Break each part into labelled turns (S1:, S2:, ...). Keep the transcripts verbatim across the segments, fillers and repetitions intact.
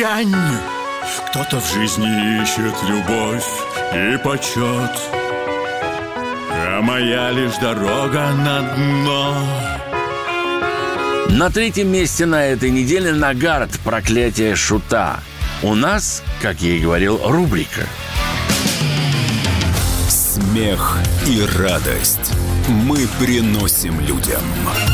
S1: глянь, кто-то в жизни ищет любовь и почет, а моя лишь дорога на дно.
S2: На третьем месте на этой неделе Нагарт «Проклятие шута». У нас, как я и говорил, рубрика
S3: «Смех и радость» мы приносим людям.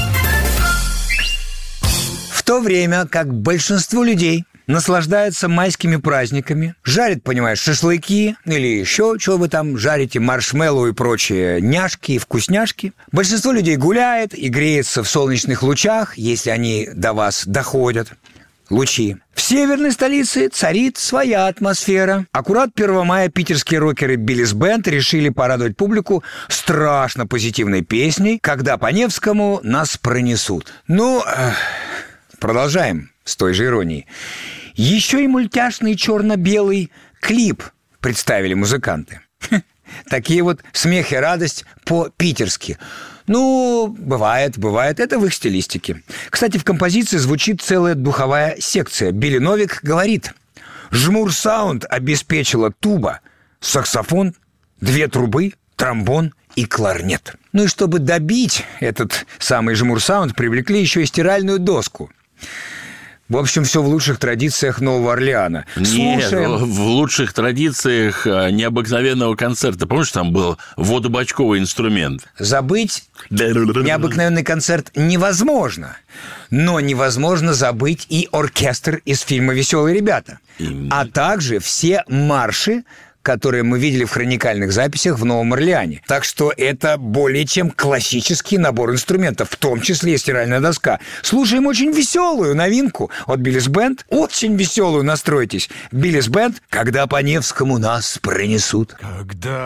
S4: В то время как большинство людей наслаждается майскими праздниками, жарит, понимаешь, шашлыки или еще что вы там жарите, маршмеллоу и прочие няшки и вкусняшки, большинство людей гуляет и греется в солнечных лучах, если они до вас доходят. Лучи. В северной столице царит своя атмосфера. Аккурат первого мая питерские рокеры Биллис Бенд решили порадовать публику страшно позитивной песней «Когда по Невскому нас пронесут». Ну, продолжаем с той же иронией. Еще и мультяшный черно-белый клип представили музыканты. Такие вот смех и радость по-питерски. Ну, бывает, бывает. Это в их стилистике. Кстати, в композиции звучит целая духовая секция. Билли Новик говорит: «Жмур-саунд обеспечила туба, саксофон, две трубы, тромбон и кларнет». Ну и чтобы добить этот самый жмур-саунд, привлекли еще и стиральную доску. В общем, все в лучших традициях Нового Орлеана.
S2: Нет,
S4: Слушаем.
S2: в лучших традициях необыкновенного концерта. Помнишь, там был водобачковый инструмент?
S4: Забыть необыкновенный концерт невозможно. Но невозможно забыть и оркестр из фильма «Веселые ребята». А также все марши, которые мы видели в хроникальных записях в Новом Орлеане. Так что это более чем классический набор инструментов, в том числе и стиральная доска. Слушаем очень веселую новинку от Биллис Бенд. Очень веселую, настройтесь. Биллис Бенд «Когда по Невскому нас пронесут».
S1: Когда